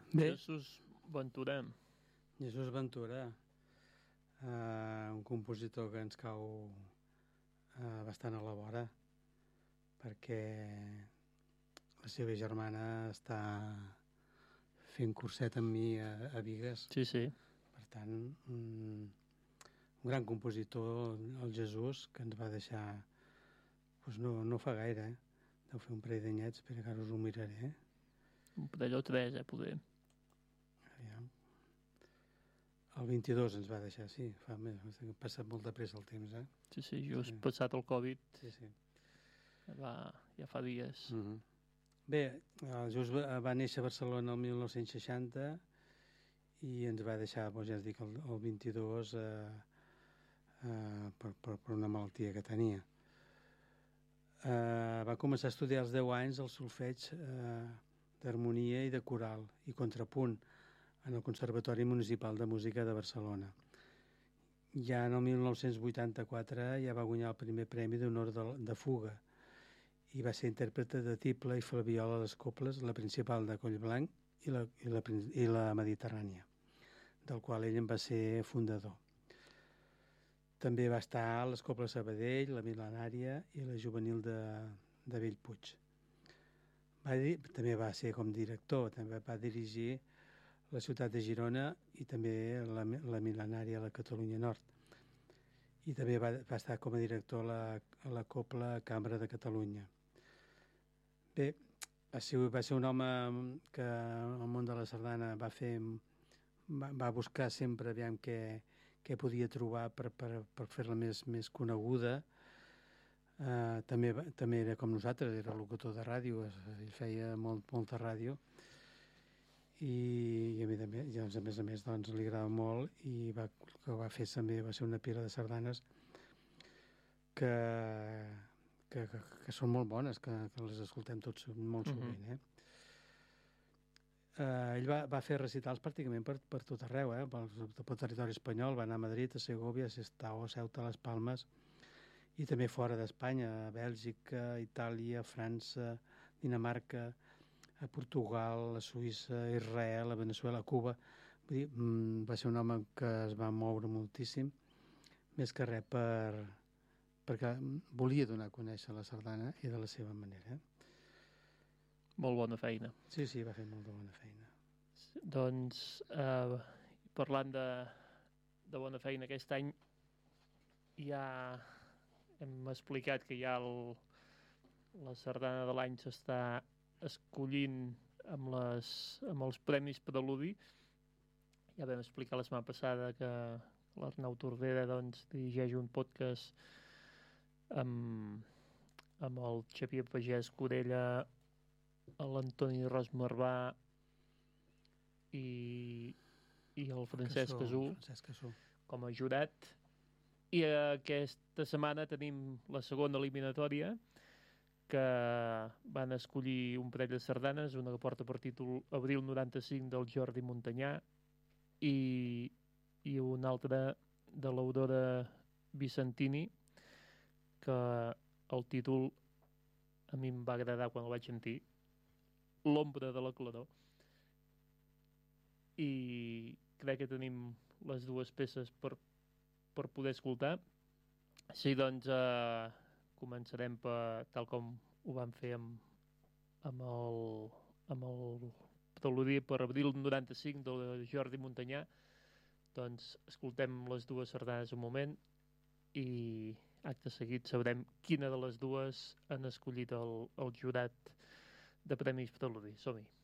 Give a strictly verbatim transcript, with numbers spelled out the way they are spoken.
Bé, Jesús Ventura. Jesús Ventura, uh, un compositor que ens cau uh, bastant a la vora, perquè la seva germana està fent curset amb mi a, a Bigues. Sí, sí. Per tant, un, un gran compositor, el Jesús, que ens va deixar doncs no, no fa gaire, eh? Deu fer un parell d'anyets, però que ara us ho miraré. Un parell o tres, eh, poder. Aviam. El vint-i-dos ens va deixar, sí, fa més, ha passat molt de pressa el temps, eh? Sí, sí, just Sí. passat el Covid, Sí, sí. va, ja fa dies. Mm -hmm. Bé, el Just va, va néixer a Barcelona el mil nou-cents seixanta i ens va deixar, doncs ja es dic, el, el vint-i-dos eh, eh, per, per, per una malaltia que tenia. Eh, va començar a estudiar als deu anys el solfeig eh, d'harmonia i de coral i contrapunt en el Conservatori Municipal de Música de Barcelona. Ja en el mil nou-cents vuitanta-quatre ja va guanyar el primer premi d'honor de, de fuga i va ser intèrprete de tible i flaviola a les coples, la principal de Collblanc i la, i la, i la Mediterrània, del qual ell en va ser fundador. També va estar a les coples Sabadell, la Mil·lenària i la Juvenil de, de Bellpuig. Va dir, també va ser com director, també va dirigir la ciutat de Girona i també la, la Mil·lenària a la Catalunya Nord. I també va, va estar com a director a la, a la Copla Cambra de Catalunya. Bé, va ser, va ser un home que el món de la sardana va fer va, va buscar sempre aviam què, què podia trobar per, per, per fer-la més, més coneguda. Uh, també, també era com nosaltres, era locutor de ràdio, ell feia molt, molta ràdio i, i a més a més, doncs, a més, a més doncs, li agrada molt i va, el que va fer també va ser una pila de sardanes que, que, que, que són molt bones, que, que les escoltem tots molt sovint. Eh? Uh, ell va, va fer recitals pràcticament per, per tot arreu, eh? per, per el territori espanyol, va anar a Madrid, a Segovia, a Sestao, a Ceuta, a les Palmes i també fora d'Espanya, a Bèlgica, a Itàlia, a França, Dinamarca, a Portugal, a Suïssa, a Israel, a Venezuela, a Cuba. Vull dir, va ser un home que es va moure moltíssim, més que res per, perquè volia donar a conèixer la sardana i de la seva manera. Molt bona feina. Sí, sí, va fer molt de bona feina. Doncs, eh, parlant de, de bona feina, aquest any ja hem explicat que ja el, la sardana de l'any s'està escollint amb, les, amb els premis Preludi. Ja vam explicar la setmana passada que l'Arnau Tordera doncs, dirigeix un podcast amb, amb el Xavier Pagès Corella, l'Antoni Ros Marvà i, i el Francesc Casú, Francesc Casú com a jurat. I aquesta setmana tenim la segona eliminatòria, que van escollir un parell de sardanes, una que porta per títol Abril noranta-cinc del Jordi Montanyà i, i una altra de l'Aurora Vicentini, que el títol a mi em va agradar quan el vaig sentir, L'ombra de la claror. I crec que tenim les dues peces per, per poder escoltar. Sí, doncs eh, començarem per, tal com ho vam fer amb, amb el, amb el preludi per Abril noranta-cinc del Jordi Montanyà. Doncs escoltem les dues sardanes un moment i acte seguit sabrem quina de les dues han escollit el, el jurat de Premis Preludi. Som-hi.